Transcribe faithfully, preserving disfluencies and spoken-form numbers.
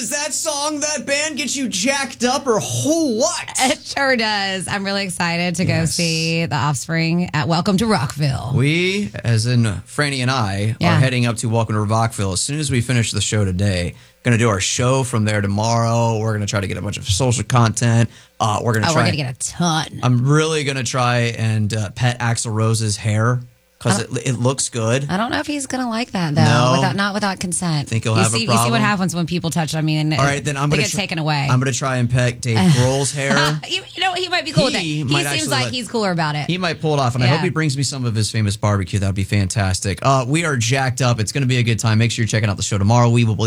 does that song, that band, get you jacked up or what? It sure does. I'm really excited to go Yes. see The Offspring at Welcome to Rockville. We, as in Franny and I, Yeah. are heading up to Welcome to Rockville as soon as we finish the show today. Going to do our show from there tomorrow. We're going to try to get a bunch of social content. Uh, we're going to Oh, try. we're going to get a ton. I'm really going to try and uh, pet Axl Rose's hair because it, it looks good. I don't know if he's going to like that, though. No. Without, not without consent. Think he'll you have a see, You see problem? what happens when people touch. I mean, All right, then I'm they going get to taken away. I'm going to try and pet Dave Grohl's hair. you, you know, he might be cool with it. He He might seems actually like let- he's cooler about it. He might pull it off, and I Yeah. hope he brings me some of his famous barbecue. That would be fantastic. Uh, we are jacked up. It's going to be a good time. Make sure you're checking out the show tomorrow. We will